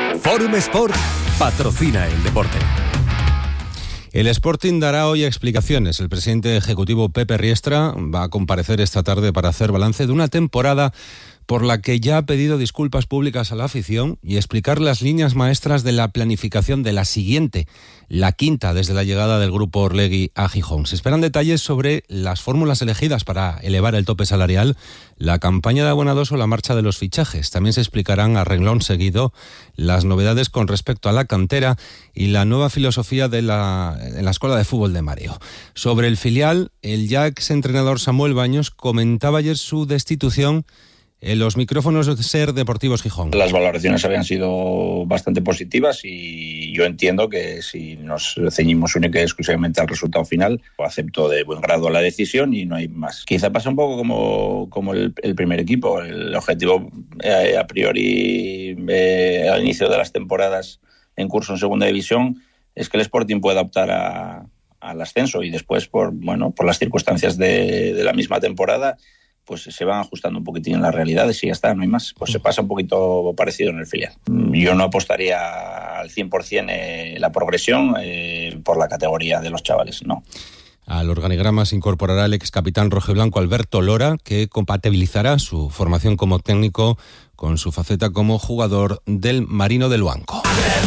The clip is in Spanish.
Forum Sport patrocina el deporte. El Sporting dará hoy explicaciones. El presidente ejecutivo Pepe Riestra va a comparecer esta tarde para hacer balance de una temporada por la que ya ha pedido disculpas públicas a la afición y explicar las líneas maestras de la planificación de la siguiente, la quinta desde la llegada del grupo Orlegui a Gijón. Se esperan detalles sobre las fórmulas elegidas para elevar el tope salarial, la campaña de abonados o la marcha de los fichajes. También se explicarán a renglón seguido las novedades con respecto a la cantera y la nueva filosofía en la Escuela de Fútbol de Mareo. Sobre el filial, el ya exentrenador Samuel Baños comentaba ayer su destitución en los micrófonos de SER Deportivos Gijón. Las valoraciones habían sido bastante positivas y yo entiendo que si nos ceñimos única y exclusivamente al resultado final, acepto de buen grado la decisión y no hay más. Quizá pasa un poco como el primer equipo. El objetivo a priori al inicio de las temporadas en curso en segunda división es que el Sporting pueda optar al ascenso y después por las circunstancias de la misma temporada pues se van ajustando un poquitín en las realidades y ya está, no hay más. Pues se pasa un poquito parecido en el filial. Yo no apostaría al 100% la progresión por la categoría de los chavales, no. Al organigrama se incorporará el excapitán rojiblanco Alberto Lora, que compatibilizará su formación como técnico con su faceta como jugador del Marino del Luanco.